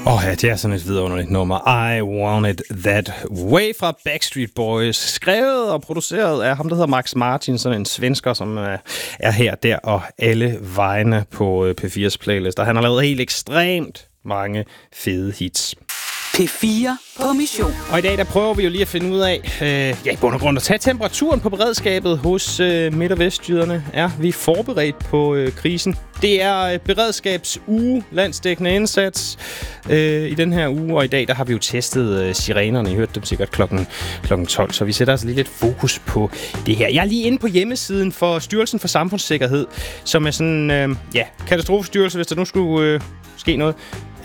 Ja, det er sådan et vidunderligt nummer. I Want It That Way fra Backstreet Boys. Skrevet og produceret af ham, der hedder Max Martin, sådan en svensker, som er her, der og alle vegne på P4's playlist. Og han har lavet helt ekstremt mange fede hits. P4 på mission. Og i dag, der prøver vi jo lige at finde ud af, i bund og grund at tage temperaturen på beredskabet hos Midt- og Vestjyderne. Er vi forberedt på krisen? Det er beredskabsuge, landsdækkende indsats i den her uge. Og i dag, der har vi jo testet sirenerne. I hørte dem sikkert klokken 12. Så vi sætter altså lige lidt fokus på det her. Jeg er lige inde på hjemmesiden for Styrelsen for Samfundssikkerhed, som er sådan, katastrofestyrelse, hvis der nu skulle ske noget.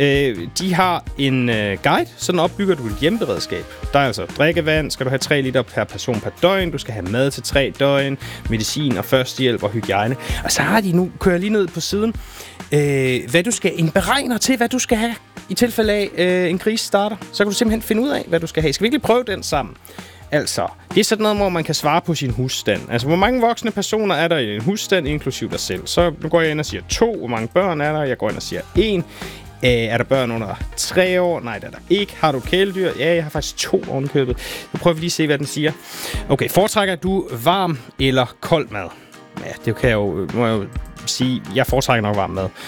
De har en guide, sådan opbygger du et hjemmeberedskab. Der er altså drikkevand, skal du have 3 liter per person per døgn, du skal have mad til 3 døgn, medicin og førstehjælp og hygiejne. Og så har de nu, kører lige ned på siden, hvad du skal, en beregner til, hvad du skal have i tilfælde af en krise starter. Så kan du simpelthen finde ud af, hvad du skal have. Skal vi virkelig prøve den sammen? Altså, det er sådan noget, hvor man kan svare på sin husstand. Altså, hvor mange voksne personer er der i en husstand, inklusiv dig selv? Så nu går jeg ind og siger 2. Hvor mange børn er der? Jeg går ind og siger 1. Er der børn under 3 år? Nej, det er der ikke. Har du kæledyr? Ja, jeg har faktisk 2 ovenkøbet. Nu prøver vi lige at se, hvad den siger. Okay, foretrækker du varm eller kold mad? Ja, det kan må jeg jo sige. Jeg foretrækker nok varm mad.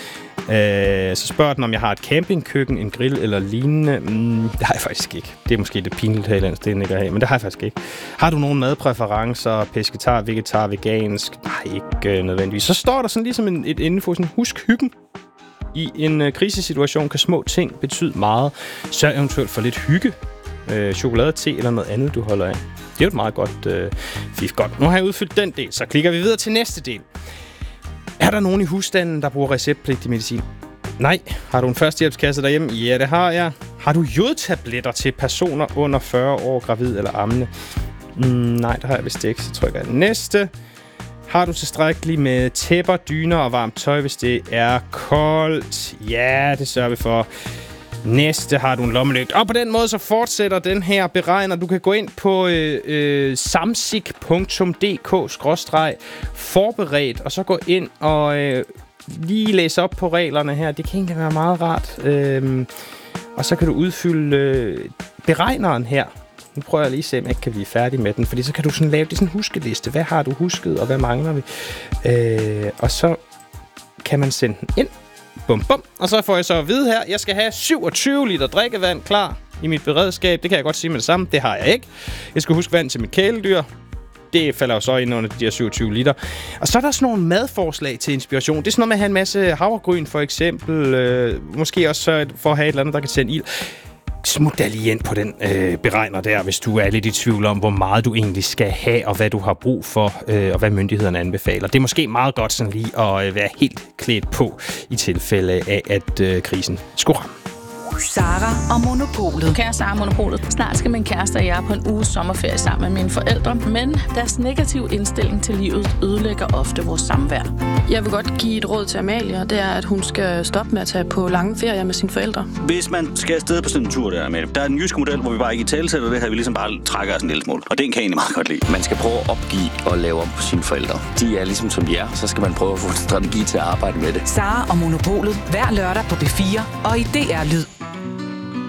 Så spørger den, om jeg har et campingkøkken, en grill eller lignende. Det har jeg faktisk ikke. Det er måske det pinligt her i landet, det ikke at have, men det har jeg faktisk ikke. Har du nogle madpræferencer? Pesketar, vegetar, vegansk? Nej, ikke nødvendigvis. Så står der sådan ligesom et info, sådan husk hyggen. I en krisesituation kan små ting betyde meget. Sørg eventuelt for lidt hygge. Chokolade, te eller noget andet, du holder af. Det er jo et meget godt fif. Godt. Nu har jeg udfyldt den del, så klikker vi videre til næste del. Er der nogen i husstanden, der bruger receptpligtig medicin? Nej. Har du en førstehjælpskasse derhjemme? Ja, det har jeg. Har du jodtabletter til personer under 40 år, gravid eller ammende? Nej, det har jeg vist ikke. Så trykker jeg næste. Har du tilstrækkeligt med tæpper, dyner og varmt tøj, hvis det er koldt? Ja, det sørger vi for. Næste, har du en lommelygte. Og på den måde så fortsætter den her beregner. Du kan gå ind på samsik.dk/forberedt, og så gå ind og lige læse op på reglerne her. Det kan egentlig være meget rart. Og så kan du udfylde beregneren her. Nu prøver jeg lige at se, om jeg ikke kan blive færdig med den. Fordi så kan du sådan lave det sådan en huskeliste. Hvad har du husket, og hvad mangler vi? Og så kan man sende den ind. Bum, bum. Og så får jeg så at vide her, jeg skal have 27 liter drikkevand klar i mit beredskab. Det kan jeg godt sige med det samme. Det har jeg ikke. Jeg skal huske vand til mit kæledyr. Det falder jo så ind under de her 27 liter. Og så er der sådan nogle madforslag til inspiration. Det er sådan noget med at have en masse havregryn, for eksempel. Måske også for at have et eller andet, der kan tænde ild. Smut da lige ind på den beregner der, hvis du er lidt i tvivl om, hvor meget du egentlig skal have, og hvad du har brug for, og hvad myndighederne anbefaler. Det er måske meget godt sådan lige at være helt klædt på i tilfælde af, at krisen skulle ramme. Sara og Monopolet. Kære Sara og Monopolet. Snart skal min kæreste og jeg på en uges sommerferie sammen med mine forældre, men deres negative indstilling til livet ødelægger ofte vores samvær. Jeg vil godt give et råd til Amalie, og det er, at hun skal stoppe med at tage på lange ferier med sine forældre. Hvis man skal afsted på sådan en tur der, Amalie, der er en jysk model, hvor vi bare ikke i talesætter det her, vi ligesom bare trækker os en lille smule. Og den kan jeg egentlig meget godt lide. Man skal prøve at opgive og lave om på sine forældre. De er ligesom som de er, så skal man prøve at få en strategi til at arbejde med det. Sara og Monopolet hver lørdag på P4 og i DR Lyd.